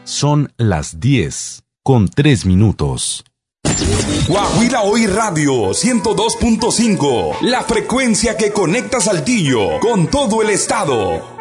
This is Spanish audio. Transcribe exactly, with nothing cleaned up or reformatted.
Son las diez con tres minutos. Guajira Hoy Radio ciento dos punto cinco, la frecuencia que conecta Saltillo con todo el estado.